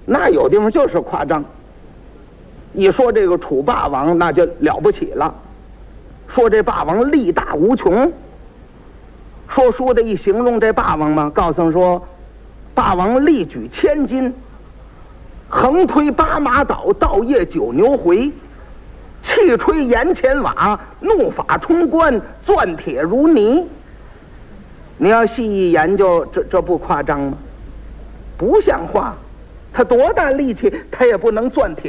那有地方就是夸张。一说这个楚霸王，那就了不起了，说这霸王力大无穷。说书的一形容这霸王嘛，告诉说，霸王力举1000斤，横推8马倒，倒曳9牛回，气吹檐前瓦，怒发冲冠，钻铁如泥。你要细一研究，这不夸张吗？不像话，他多大力气，他也不能钻铁。